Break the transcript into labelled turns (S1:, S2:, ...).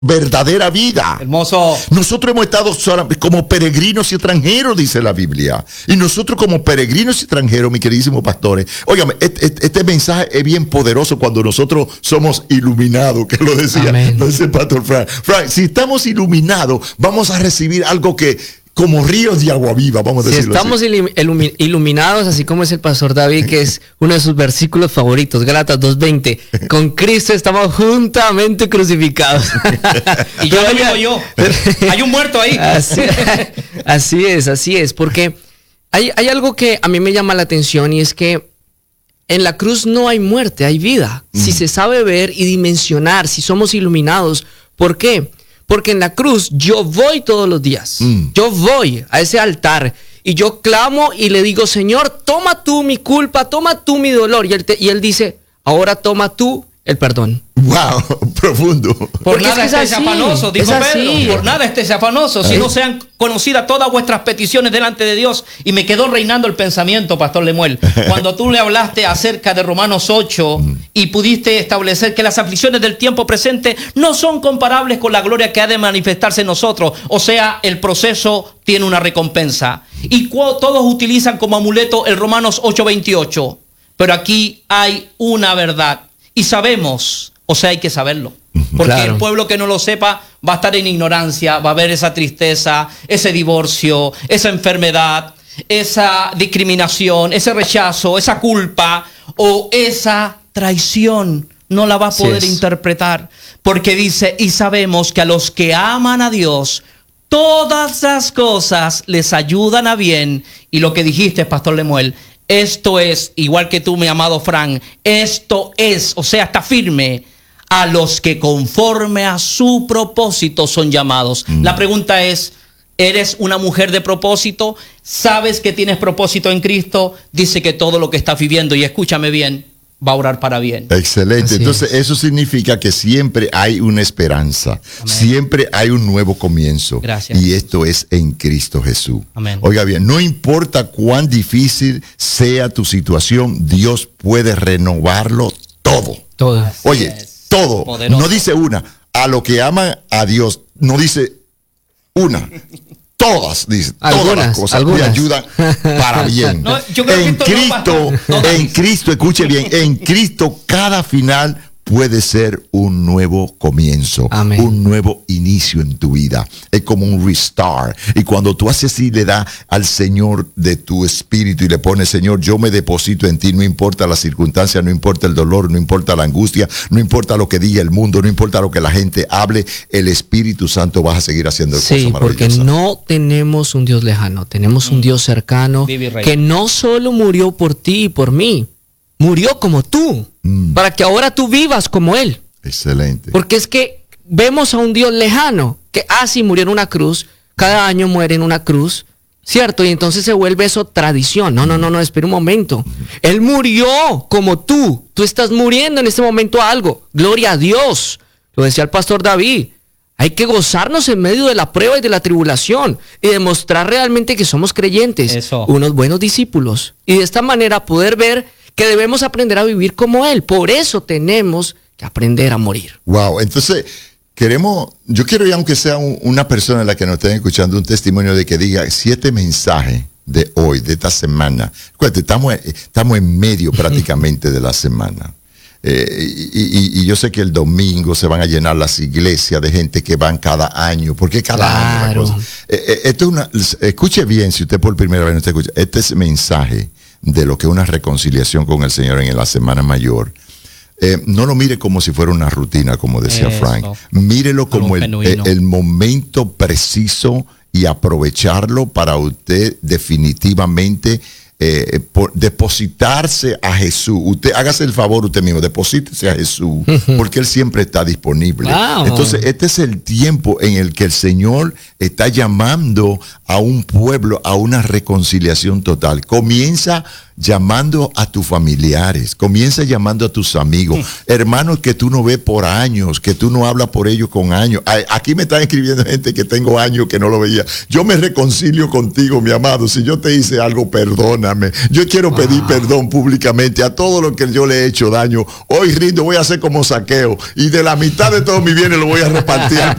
S1: verdadera vida.
S2: Hermoso.
S1: Nosotros hemos estado como peregrinos y extranjeros, dice la Biblia. Y nosotros como peregrinos y extranjeros, mis queridísimos pastores, óigame, este mensaje es bien poderoso cuando nosotros somos iluminados, que lo decía el pastor Frank. Frank, si estamos iluminados, vamos a recibir algo que como ríos de agua viva, vamos a decirlo así.
S3: Si estamos iluminados, así como es el pastor David, que es uno de sus versículos favoritos, Gálatas 2:20, con Cristo estamos juntamente crucificados.
S2: Y yo lo digo yo. Hay un muerto ahí.
S3: Así es, porque hay algo que a mí me llama la atención, y es que en la cruz no hay muerte, hay vida. Si se sabe ver y dimensionar, si somos iluminados. ¿Por qué? Porque en la cruz yo voy todos los días. Yo voy a ese altar y yo clamo y le digo, Señor, toma tú mi culpa, toma tú mi dolor. Y él dice, ahora toma tú el perdón.
S1: Wow, profundo.
S2: Por nada estés afanoso, dijo Pedro. Por nada estés afanoso, si no sean conocidas todas vuestras peticiones delante de Dios. Y me quedó reinando el pensamiento, Pastor Lemuel, cuando tú le hablaste acerca de Romanos 8 y pudiste establecer que las aflicciones del tiempo presente no son comparables con la gloria que ha de manifestarse en nosotros. O sea, el proceso tiene una recompensa. Y todos utilizan como amuleto el Romanos 8:28. Pero aquí hay una verdad. Y sabemos, o sea, hay que saberlo. Porque el pueblo que no lo sepa va a estar en ignorancia, va a haber esa tristeza, ese divorcio, esa enfermedad, esa discriminación, ese rechazo, esa culpa o esa traición. No la va a poder interpretar. Porque dice, y sabemos que a los que aman a Dios, todas las cosas les ayudan a bien. Y lo que dijiste, Pastor Lemuel, esto es, igual que tú, mi amado Frank, esto es, o sea, está firme, a los que conforme a su propósito son llamados. La pregunta es, ¿eres una mujer de propósito? ¿Sabes que tienes propósito en Cristo? Dice que todo lo que estás viviendo, y escúchame bien, va a orar para bien.
S1: Excelente. Entonces eso significa que siempre hay una esperanza. Amén. Siempre hay un nuevo comienzo.
S2: Gracias.
S1: Y esto es en Cristo Jesús.
S2: Amén.
S1: Oiga bien, no importa cuán difícil sea tu situación, Dios puede renovarlo todo.
S3: Todo.
S1: Oye, todo.
S2: Poderoso.
S1: No dice una. A lo que aman a Dios, no dice una. Todas, dice, todas las cosas le ayudan para bien.
S2: No, yo creo
S1: en
S2: que
S1: Cristo, en Cristo, escuche bien, en Cristo cada final puede ser un nuevo comienzo. Amén. Un nuevo inicio en tu vida. Es como un restart. Y cuando tú haces así, le das al Señor de tu espíritu y le pones, Señor, yo me deposito en ti, no importa la circunstancia, no importa el dolor, no importa la angustia, no importa lo que diga el mundo, no importa lo que la gente hable, el Espíritu Santo va a seguir haciendo cosas maravillosas.
S3: Porque no tenemos un Dios lejano, tenemos un Dios cercano que no solo murió por ti y por mí, murió como tú, para que ahora tú vivas como Él.
S1: Excelente.
S3: Porque es que vemos a un Dios lejano, que así murió en una cruz, cada año muere en una cruz, ¿cierto? Y entonces se vuelve eso tradición. No, espera un momento. Él murió como tú estás muriendo en este momento a algo. Gloria a Dios. Lo decía el pastor David. Hay que gozarnos en medio de la prueba y de la tribulación y demostrar realmente que somos creyentes, unos buenos discípulos. Y de esta manera poder ver que debemos aprender a vivir como Él. Por eso tenemos que aprender a morir.
S1: Wow, entonces yo quiero ya, aunque sea una persona en la que nos estén escuchando, un testimonio de que diga 7 mensajes de hoy, de esta semana. Estamos en medio prácticamente de la semana. Y yo sé que el domingo se van a llenar las iglesias de gente que van cada año, porque cada año. Esto es escuche bien, si usted por primera vez no está escuchando, este es mensaje de lo que es una reconciliación con el Señor en la Semana Mayor. No lo mire como si fuera una rutina, como decía Frank. Mírelo como el momento preciso y aprovecharlo para usted definitivamente depositarse a Jesús. Usted hágase el favor usted mismo, deposítese a Jesús, porque Él siempre está disponible. Wow. Entonces este es el tiempo en el que el Señor está llamando a un pueblo a una reconciliación total. Comienza llamando a tus familiares, comienza llamando a tus amigos, hermanos que tú no ves por años, que tú no hablas por ellos con años. Aquí me están escribiendo gente que tengo años que no lo veía. Yo me reconcilio contigo, mi amado. Si yo te hice algo, perdona. perdóname. Yo quiero pedir perdón públicamente a todo lo que yo le he hecho daño. Hoy rindo, voy a hacer como Saqueo y de la mitad de todos mis bienes lo voy a repartir